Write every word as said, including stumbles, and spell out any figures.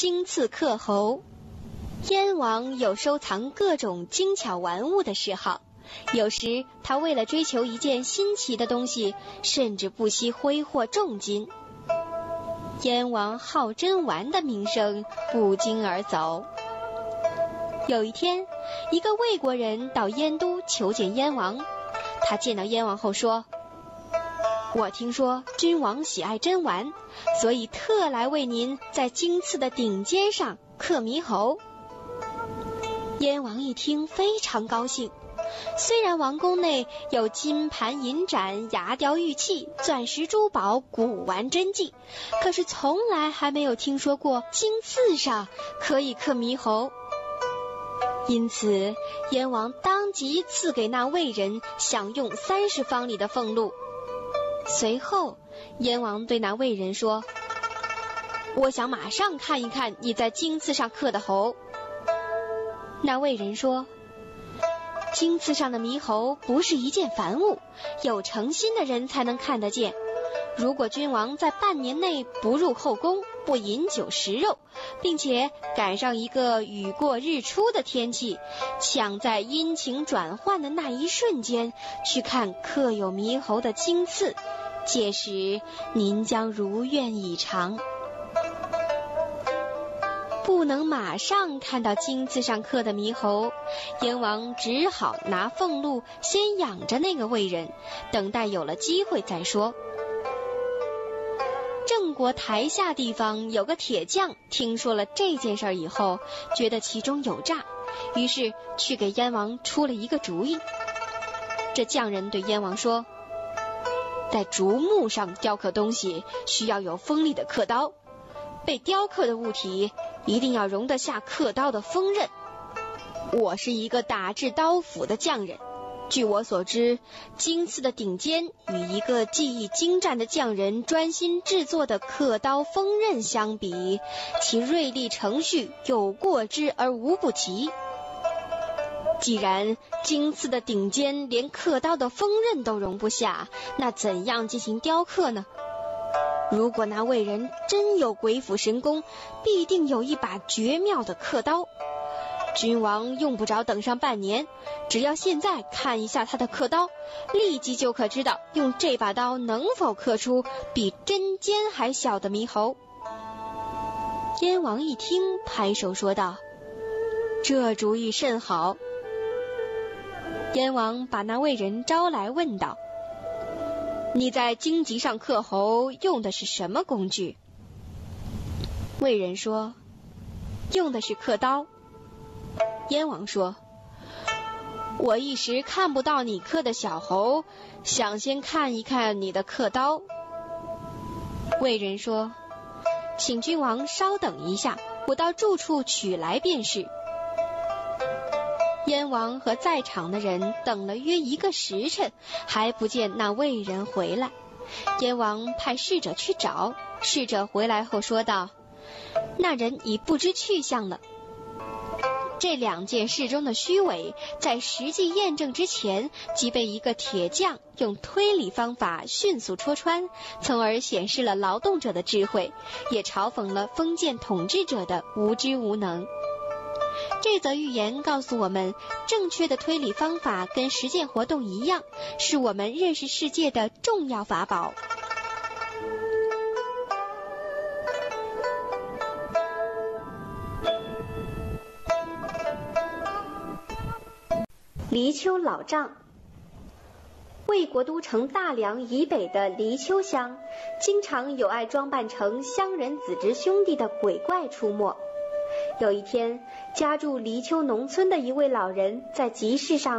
金刺客猴。燕王有收藏各种精巧玩物的嗜好，有时他为了追求一件新奇的东西，甚至不惜挥霍重金。燕王好珍玩的名声不胫而走。有一天，一个魏国人到燕都求见燕王，他见到燕王后说：我听说君王喜爱珍玩，所以特来为您在金刺的顶尖上刻猕猴。燕王一听非常高兴，虽然王宫内有金盘银盏、牙雕玉器、钻石珠宝、古玩真迹，可是从来还没有听说过金刺上可以刻猕猴。因此燕王当即赐给那魏人享用三十方里的俸禄。随后燕王对那魏人说：我想马上看一看你在金刺上刻的猴。那魏人说：金刺上的猕猴不是一件凡物，有诚心的人才能看得见。如果君王在半年内不入后宫，不饮酒食肉，并且赶上一个雨过日出的天气，抢在阴晴转换的那一瞬间去看刻有猕猴的金刺，届时您将如愿以偿。不能马上看到金刺上刻的猕猴，燕王只好拿俸禄先养着那个魏人，等待有了机会再说。郑国台下地方有个铁匠，听说了这件事以后，觉得其中有诈，于是去给燕王出了一个主意。这匠人对燕王说：在竹木上雕刻东西需要有锋利的刻刀，被雕刻的物体一定要容得下刻刀的锋刃。我是一个打制刀斧的匠人，据我所知，金刺的顶尖与一个技艺精湛的匠人专心制作的刻刀锋刃相比，其锐利程序有过之而无不及。既然金刺的顶尖连刻刀的锋刃都容不下，那怎样进行雕刻呢？如果那魏人真有鬼斧神工，必定有一把绝妙的刻刀。君王用不着等上半年，只要现在看一下他的刻刀，立即就可知道用这把刀能否刻出比针尖还小的猕猴。燕王一听，拍手说道：这主意甚好。燕王把那魏人招来问道：你在荆棘上刻猴用的是什么工具？魏人说：用的是刻刀。燕王说：我一时看不到你刻的小猴，想先看一看你的刻刀。魏人说：请君王稍等一下，我到住处取来便是。燕王和在场的人等了约一个时辰，还不见那魏人回来。燕王派侍者去找，侍者回来后说道：那人已不知去向了。这两件事中的虚伪，在实际验证之前，即被一个铁匠用推理方法迅速戳穿，从而显示了劳动者的智慧，也嘲讽了封建统治者的无知无能。这则寓言告诉我们，正确的推理方法跟实践活动一样，是我们认识世界的重要法宝。黎丘老丈。魏国都城大梁以北的黎丘乡，经常有爱装扮成乡人子侄兄弟的鬼怪出没。有一天，家住黎丘农村的一位老人在集市上